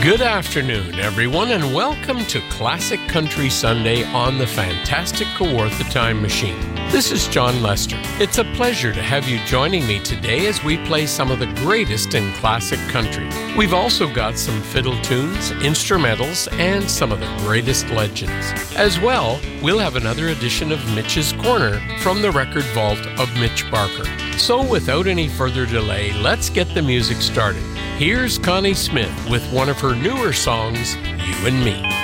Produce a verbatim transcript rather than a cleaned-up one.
Good afternoon, everyone, and welcome to Classic Country Sunday on the fantastic Kawartha Time Machine. This is John Lester. It's a pleasure to have you joining me today as we play some of the greatest in classic country. We've also got some fiddle tunes, instrumentals, and some of the greatest legends. As well, we'll have another edition of Mitch's Corner from the record vault of Mitch Barker. So without any further delay, let's get the music started. Here's Connie Smith with one of her newer songs, You and Me.